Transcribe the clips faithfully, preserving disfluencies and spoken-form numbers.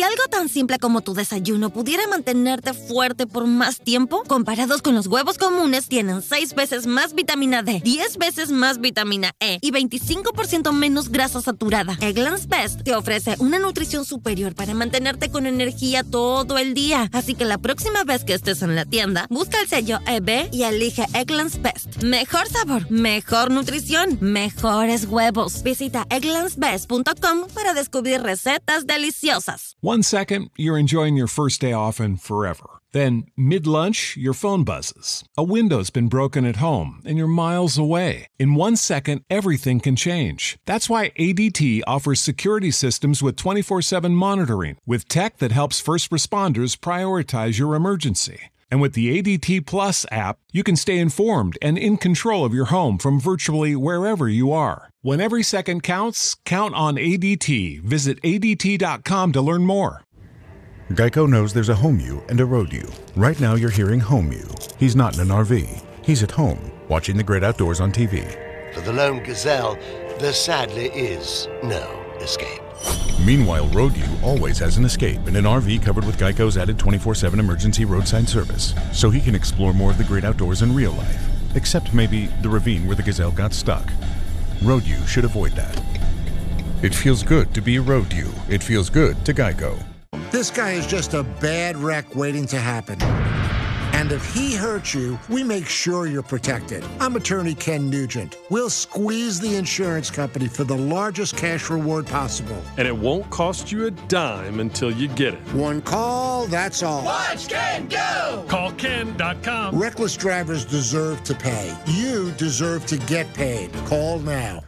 algo tan simple como tu desayuno pudiera mantenerte fuerte por más tiempo, comparados con los huevos comunes, tienen seis veces más vitamina D, diez veces más vitamina E y veinticinco por ciento menos grasa saturada. Eggland's Best te ofrece una nutrición superior para mantenerte con energía todo el día. Así que la próxima vez que estés en la tienda, busca el sello E B y elige Eggland's Best. Mejor sabor, mejor nutrición, mejores huevos. Visita egglands best punto com para descubrir recetas deliciosas. One second, you're enjoying your first day off and forever. Then, mid-lunch, your phone buzzes. A window's been broken at home and you're miles away. In one second, everything can change. That's why A D T offers security systems with twenty-four seven monitoring, with tech that helps first responders prioritize your emergency. And with the A D T Plus app, you can stay informed and in control of your home from virtually wherever you are. When every second counts, count on A D T. Visit A D T dot com to learn more. Geico knows there's a home you and a road you. Right now you're hearing home you. He's not in an R V. He's at home, watching the great outdoors on T V. For the lone gazelle, there sadly is no escape. Meanwhile, road you always has an escape in an R V covered with Geico's added twenty-four seven emergency roadside service, so he can explore more of the great outdoors in real life, except maybe the ravine where the gazelle got stuck. Road you should avoid that. It feels good to be a road you. It feels good to Geico. This guy is just a bad wreck waiting to happen. And if he hurts you, we make sure you're protected. I'm attorney Ken Nugent. We'll squeeze the insurance company for the largest cash reward possible. And it won't cost you a dime until you get it. One call, that's all. Watch Ken go! Call Ken dot com. Reckless drivers deserve to pay. You deserve to get paid. Call now.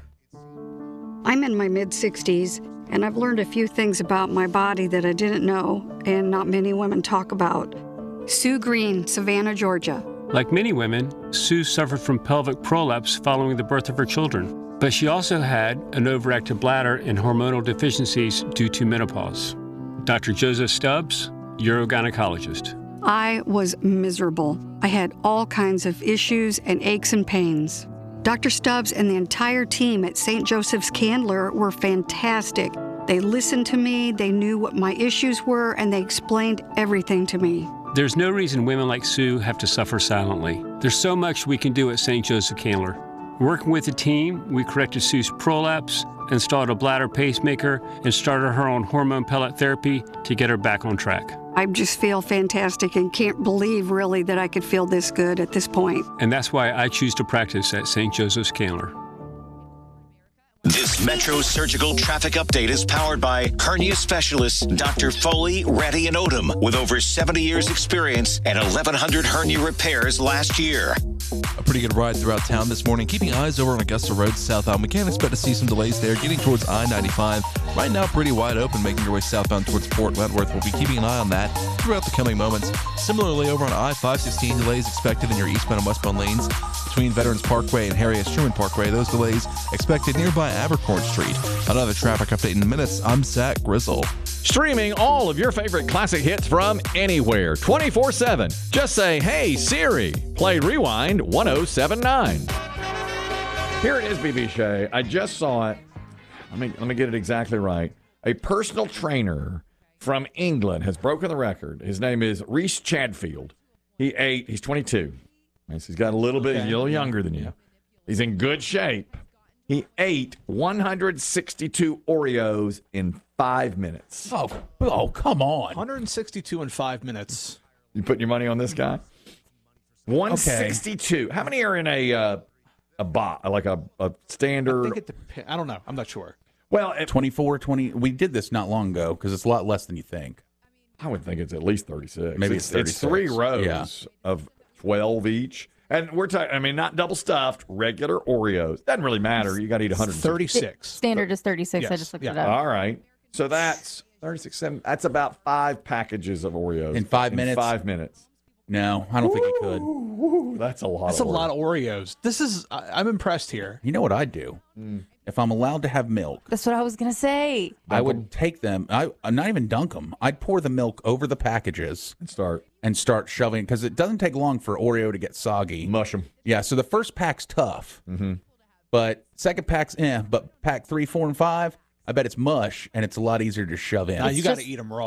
I'm in my mid-sixties, and I've learned a few things about my body that I didn't know and not many women talk about. Sue Green, Savannah, Georgia. Like many women, Sue suffered from pelvic prolapse following the birth of her children, but she also had an overactive bladder and hormonal deficiencies due to menopause. Doctor Joseph Stubbs, urogynecologist. I was miserable. I had all kinds of issues and aches and pains. Doctor Stubbs and the entire team at Saint Joseph's Candler were fantastic. They listened to me, they knew what my issues were, and they explained everything to me. There's no reason women like Sue have to suffer silently. There's so much we can do at Saint Joseph Candler. Working with the team, we corrected Sue's prolapse, installed a bladder pacemaker, and started her on hormone pellet therapy to get her back on track. I just feel fantastic and can't believe really that I could feel this good at this point. And that's why I choose to practice at Saint Joseph's Candler. This Metro Surgical Traffic Update is powered by hernia specialist Doctor Foley, Reddy, and Odom, with over seventy years experience and eleven hundred hernia repairs last year. A pretty good ride throughout town this morning. Keeping eyes over on Augusta Road southbound. We can't expect to see some delays there. Getting towards I ninety-five. Right now, pretty wide open, making your way southbound towards Fort Wentworth. We'll be keeping an eye on that throughout the coming moments. Similarly, over on I five sixteen, delays expected in your eastbound and westbound lanes between Veterans Parkway and Harry S. Truman Parkway. Those delays expected nearby Abercorn Street. Another traffic update in minutes. I'm Zach Grizzle. Streaming all of your favorite classic hits from anywhere, twenty-four seven. Just say, hey, Siri, play Rewind one oh seven nine. Here it is, B B Shea. I just saw it. Let me, let me get it exactly right. A personal trainer from England has broken the record. His name is Reece Chadfield. He ate, he's twenty-two. So he's got a little bit, Okay. he's a little younger than you. He's in good shape. He ate one hundred sixty-two Oreos in five minutes. Oh, oh, come on. one hundred sixty-two in five minutes. You putting your money on this guy? one sixty-two. How many are in a uh, a bot, like a, a standard? I think it depends. I don't know. I'm not sure. Well, it, twenty-four, twenty. We did this not long ago because it's a lot less than you think. I would think it's at least thirty-six. Maybe it's, it's it's three rows yeah. of twelve each. And we're talking, I mean, not double stuffed, regular Oreos. Doesn't really matter. You got to eat one hundred thirty-six. Standard is thirty-six. Yes. I just looked Yeah. it up. All right. So that's thirty-six, seven. That's about five packages of Oreos. In five in minutes? Five minutes. No, I don't think you could. Ooh, that's a lot That's of a Oreos. lot of Oreos. This is, I, I'm impressed here. You know what I'd do? Mm. If I'm allowed to have milk, That's what I was going to say. I would take them. I uh, not even dunk them. I'd pour the milk over the packages And start. and start shoving because it doesn't take long for Oreo to get soggy. Mush them. Yeah, so the first pack's tough, Mm-hmm. but second pack's eh. But pack three, four, and five, I bet it's mush and it's a lot easier to shove in. Now, you got to just- eat them raw.